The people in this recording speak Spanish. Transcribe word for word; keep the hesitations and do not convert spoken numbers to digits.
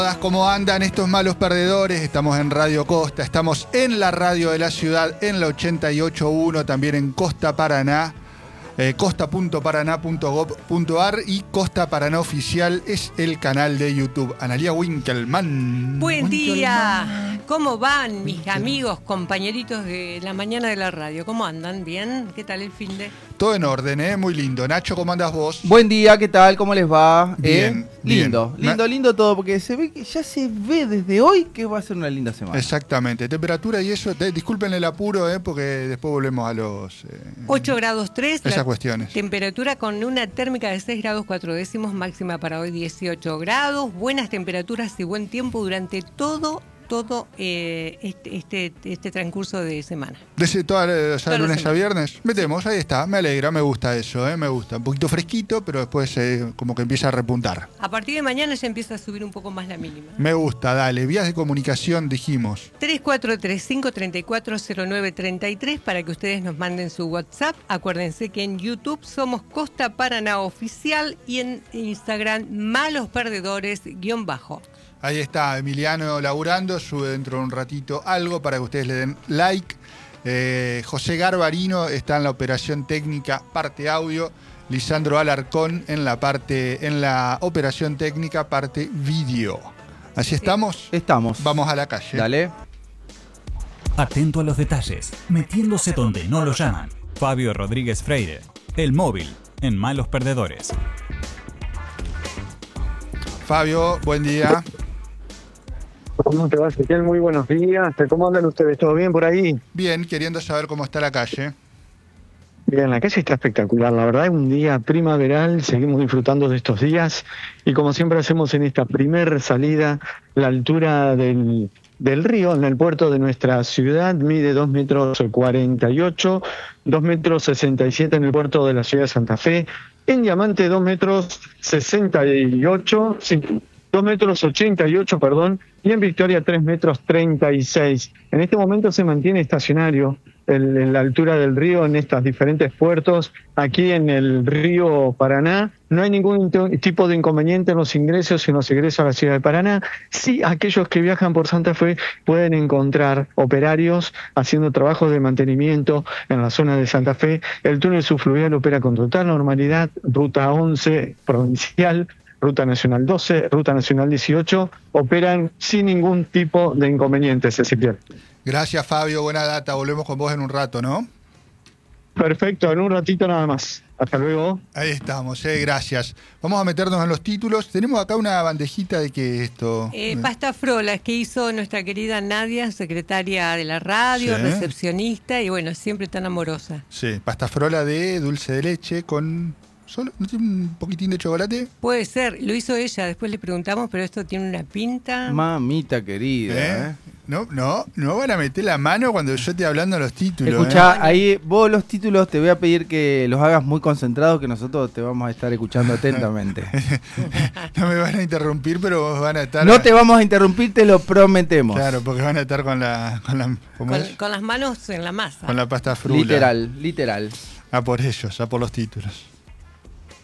¿Cómo andan estos malos perdedores? Estamos en Radio Costa, estamos en la radio de la ciudad, en la ochenta y ocho punto uno, también en Costa Paraná, eh, costa punto paraná punto gov punto ar y Costa Paraná Oficial es el canal de YouTube. Analía Winkelmann. Buen Winkelmann. día, ¿cómo van mis amigos, compañeritos de la mañana de la radio? ¿Cómo andan? ¿Bien? ¿Qué tal el fin de...? Todo en orden, ¿eh? Muy lindo. Nacho, ¿cómo andas vos? Buen día, ¿qué tal? ¿Cómo les va? Bien, ¿Eh? bien. Lindo, lindo, lindo todo, porque se ve que ya se ve desde hoy que va a ser una linda semana. Exactamente. Temperatura y eso, te, disculpen el apuro, ¿eh? Porque después volvemos a los... Eh, ocho grados tres. Esas cuestiones. Temperatura con una térmica de seis grados cuatro décimos, máxima para hoy dieciocho grados. Buenas temperaturas y buen tiempo durante todo todo eh, este, este, este transcurso de semana. Desde toda, o sea, Toda lunes semana. a viernes. Metemos, ahí está, me alegra, me gusta eso, ¿eh? Me gusta. Un poquito fresquito, pero después eh, como que empieza a repuntar. A partir de mañana ya empieza a subir un poco más la mínima. Me gusta, dale. Vías de comunicación, dijimos. tres cuatro tres cinco tres cuatro cero nueve tres tres para que ustedes nos manden su WhatsApp. Acuérdense que en YouTube somos Costa Paraná Oficial y en Instagram Malos Perdedores guión bajo. Ahí está Emiliano laburando, sube dentro de un ratito algo para que ustedes le den like. Eh, José Garbarino está en la operación técnica, parte audio. Lisandro Alarcón en la parte, en la operación técnica, parte vídeo. ¿Así estamos? Estamos. Vamos a la calle. Dale. Atento a los detalles, metiéndose donde no lo llaman. Fabio Rodríguez Freire, el móvil en Malos Perdedores. Fabio, buen día. ¿Cómo te va, Ezequiel? Muy buenos días. ¿Cómo andan ustedes? ¿Todo bien por ahí? Bien, queriendo saber cómo está la calle. Bien, la calle está espectacular. La verdad es un día primaveral. Seguimos disfrutando de estos días. Y como siempre hacemos en esta primer salida, la altura del, del río en el puerto de nuestra ciudad mide dos metros cuarenta y ocho, dos metros sesenta y siete en el puerto de la ciudad de Santa Fe. En Diamante dos metros sesenta y ocho, sí, dos metros ochenta y ocho, perdón, y en Victoria tres metros treinta y seis. En este momento se mantiene estacionario el, en la altura del río en estos diferentes puertos. Aquí en el río Paraná no hay ningún tipo de inconveniente en los ingresos y en los egresos a la ciudad de Paraná. Sí, aquellos que viajan por Santa Fe pueden encontrar operarios haciendo trabajos de mantenimiento en la zona de Santa Fe. El túnel subfluvial opera con total normalidad. Ruta once provincial, Ruta Nacional doce, Ruta Nacional dieciocho, operan sin ningún tipo de inconvenientes, Ezequiel. Gracias, Fabio. Buena data. Volvemos con vos en un rato, ¿no? Perfecto, en un ratito nada más. Hasta luego. Ahí estamos, eh, gracias. Vamos a meternos en los títulos. Tenemos acá una bandejita de que esto... Eh, pasta frolas que hizo nuestra querida Nadia, secretaria de la radio, Sí. recepcionista y bueno, siempre tan amorosa. Sí, pasta frola de dulce de leche con... ¿Solo? ¿No tiene un poquitín de chocolate? Puede ser, lo hizo ella, después le preguntamos, pero esto tiene una pinta. Mamita querida, ¿Eh? ¿eh? No, no, no van a meter la mano cuando yo esté hablando de los títulos. Escuchá, ¿eh? ahí vos los títulos te voy a pedir que los hagas muy concentrados, que nosotros te vamos a estar escuchando atentamente. No me van a interrumpir, pero vos van a estar... No te vamos a interrumpir, te lo prometemos. Claro, porque van a estar con la... Con la, ¿cómo Con, es? con las manos en la masa. Con la pasta frula. Literal, literal. Ah, por ellos, ah, por los títulos.